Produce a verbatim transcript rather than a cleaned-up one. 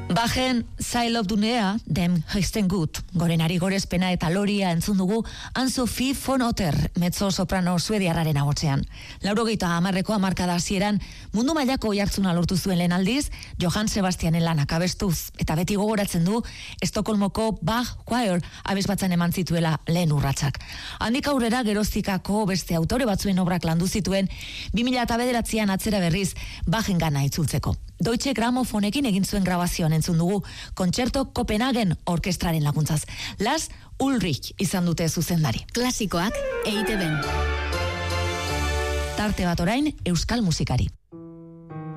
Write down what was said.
Bajen Sail of Dunea, dem Heisten Gut, gorenari gorezpena eta loria entzun dugu Anne-Sophie von Otter, mezzo soprano suediarraren ahotsean. Laurogeita hamarreko hamarkada hasieran mundu mailako oihartzuna lortu zuen lehen aldiz, Johann Sebastianen lanak abestuz, eta beti gogoratzen du Estokolmoko Bach Choir abesbatzen eman zituela lehen urratsak. Handik aurrera geroztikako beste autore batzuen obrak landu zituen, bi mila bederatzian atzera berriz Bachengana itzultzeko. Deutsche Grammofonekin egin zuen grabazioan entzun dugu, Kontzerto Kopenhagen orkestraren laguntzaz. Lars Ulrich izan dute zuzendari. Klasikoak E I Te Ben. Tarte bat orain euskal musikari.